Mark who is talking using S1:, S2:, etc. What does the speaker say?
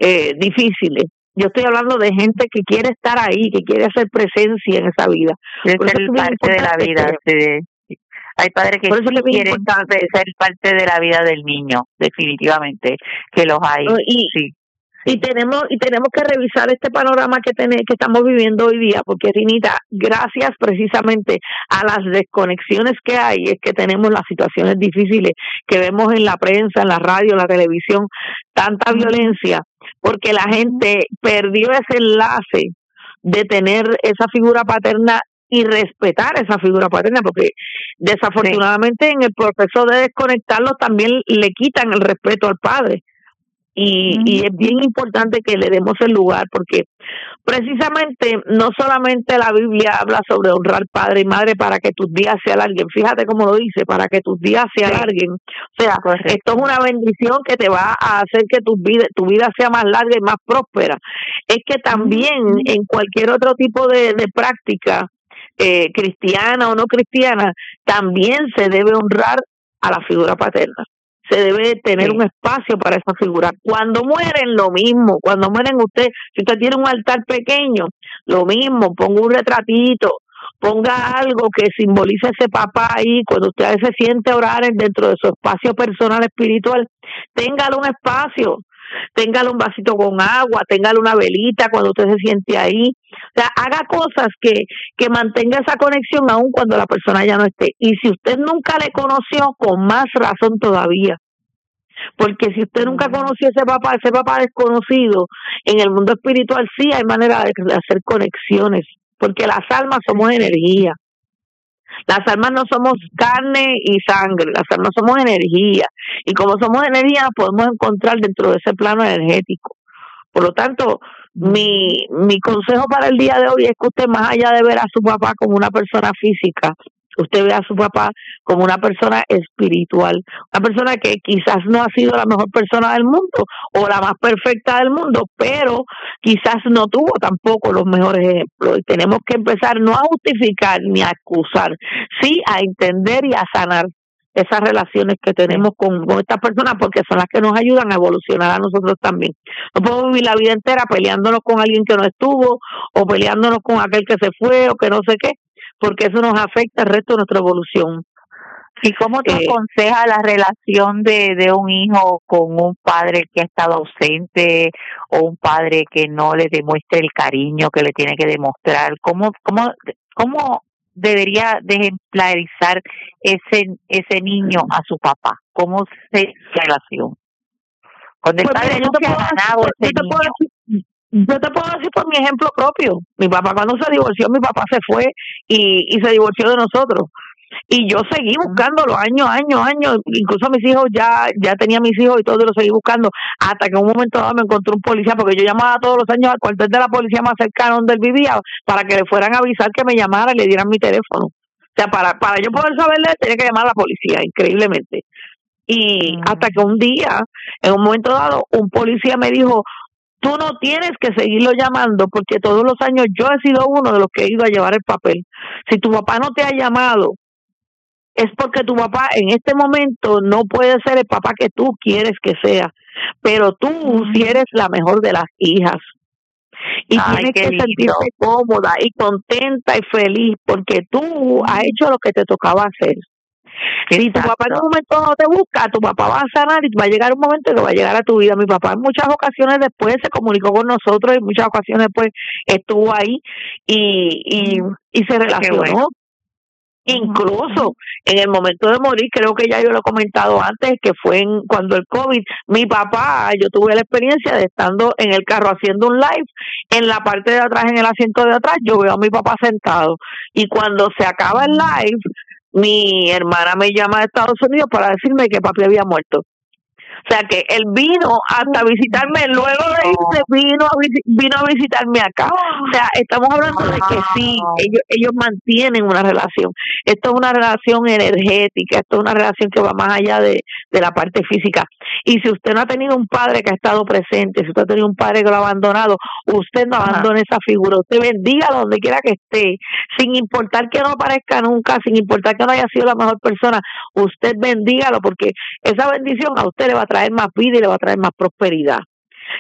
S1: difíciles. Yo estoy hablando de gente que quiere estar ahí, que quiere hacer presencia en esa vida.
S2: Quiere ser parte de la vida. Sí. Hay padres que sí quieren ser parte de la vida del niño, definitivamente, que los hay. Sí.
S1: Y tenemos que revisar este panorama que estamos viviendo hoy día, porque Rinita, gracias precisamente a las desconexiones que hay, es que tenemos las situaciones difíciles que vemos en la prensa, en la radio, en la televisión, tanta violencia, porque la gente perdió ese enlace de tener esa figura paterna y respetar esa figura paterna, porque desafortunadamente en el proceso de desconectarlos también le quitan el respeto al padre. Y es bien importante que le demos el lugar, porque precisamente no solamente la Biblia habla sobre honrar padre y madre para que tus días se alarguen, fíjate cómo lo dice, para que tus días se alarguen, o sea, esto es una bendición que te va a hacer que tu vida sea más larga y más próspera. Es que también en cualquier otro tipo de práctica, cristiana o no cristiana, también se debe honrar a la figura paterna. Se debe tener un espacio para esa figura. Cuando mueren, lo mismo. Cuando mueren si usted tiene un altar pequeño, lo mismo, ponga un retratito, ponga algo que simbolice ese papá ahí. Cuando usted se siente a orar dentro de su espacio personal espiritual, téngale un espacio, téngale un vasito con agua, téngale una velita cuando usted se siente ahí. O sea, haga cosas que mantenga esa conexión aun cuando la persona ya no esté. Y si usted nunca le conoció, con más razón todavía. Porque si usted nunca conoció ese papá desconocido, en el mundo espiritual sí hay manera de hacer conexiones, porque las almas somos energía. Las almas no somos carne y sangre, las almas somos energía. Y como somos energía, nos podemos encontrar dentro de ese plano energético. Por lo tanto, mi consejo para el día de hoy es que usted, más allá de ver a su papá como una persona física, usted ve a su papá como una persona espiritual, una persona que quizás no ha sido la mejor persona del mundo o la más perfecta del mundo, pero quizás no tuvo tampoco los mejores ejemplos. Y tenemos que empezar no a justificar ni a acusar, sí a entender y a sanar esas relaciones que tenemos con estas personas, porque son las que nos ayudan a evolucionar a nosotros también. No podemos vivir la vida entera peleándonos con alguien que no estuvo, o peleándonos con aquel que se fue, o que no sé qué, porque eso nos afecta el resto de nuestra evolución.
S2: ¿Y cómo te aconseja la relación de un hijo con un padre que ha estado ausente, o un padre que no le demuestre el cariño que le tiene que demostrar? ¿Cómo debería de ejemplarizar ese niño a su papá? ¿Cómo se relación? Cuando el padre no se ha ganado ese niño.
S1: Yo te puedo decir por mi ejemplo propio. Mi papá, cuando se divorció, mi papá se fue y se divorció de nosotros. Y yo seguí buscándolo años. Incluso mis hijos, ya tenía mis hijos y todo, y lo seguí buscando. Hasta que en un momento dado me encontró un policía, porque yo llamaba todos los años al cuartel de la policía más cercano donde él vivía, para que le fueran a avisar que me llamara y le dieran mi teléfono. O sea, para yo poder saberle, tenía que llamar a la policía, increíblemente. Y hasta que un día, en un momento dado, un policía me dijo: tú no tienes que seguirlo llamando, porque todos los años yo he sido uno de los que he ido a llevar el papel. Si tu papá no te ha llamado, es porque tu papá en este momento no puede ser el papá que tú quieres que sea, pero tú sí eres la mejor de las hijas. Y tienes que sentirte cómoda y contenta y feliz, porque tú has hecho lo que te tocaba hacer. Si tu papá en un momento no te busca, tu papá va a sanar y va a llegar un momento que va a llegar a tu vida. Mi papá en muchas ocasiones después se comunicó con nosotros, y en muchas ocasiones después estuvo ahí y se relacionó. Bueno. Incluso en el momento de morir, creo que ya yo lo he comentado antes, que fue cuando el COVID, mi papá, yo tuve la experiencia de estando en el carro haciendo un live, en la parte de atrás, en el asiento de atrás, yo veo a mi papá sentado, y cuando se acaba el live, mi hermana me llama de Estados Unidos para decirme que papi había muerto. O sea que él vino hasta visitarme, luego de irse vino a visitarme acá. O sea, estamos hablando de que sí, ellos mantienen una relación. Esto es una relación energética, esto es una relación que va más allá de la parte física. Y si usted no ha tenido un padre que ha estado presente, si usted ha tenido un padre que lo ha abandonado, usted no abandone esa figura, usted bendígalo donde quiera que esté, sin importar que no aparezca nunca, sin importar que no haya sido la mejor persona, usted bendígalo, porque esa bendición a usted le va a traer más vida y le va a traer más prosperidad.